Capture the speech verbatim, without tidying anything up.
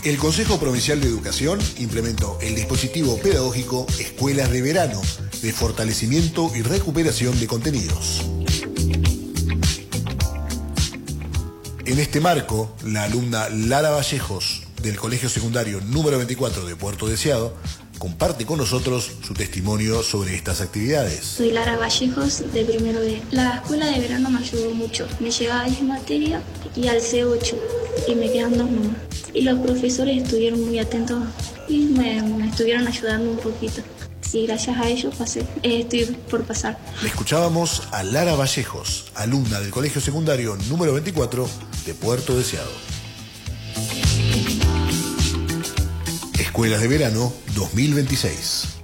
El Consejo Provincial de Educación implementó el dispositivo pedagógico Escuelas de Verano, de fortalecimiento y recuperación de contenidos. En este marco, la alumna Lara Vallejos, del Colegio Secundario número veinticuatro de Puerto Deseado, comparte con nosotros su testimonio sobre estas actividades. Soy Lara Vallejos, de primero B. La escuela de verano me ayudó mucho. Me llegaba a diez materias y alcé ocho, y me quedan dos nomás. Y los profesores estuvieron muy atentos y me, me estuvieron ayudando un poquito. Sí, gracias a ellos pasé. Eh, estoy por pasar. Le escuchábamos a Lara Vallejos, alumna del Colegio Secundario número veinticuatro de Puerto Deseado. Escuelas de Verano dos mil veintiséis.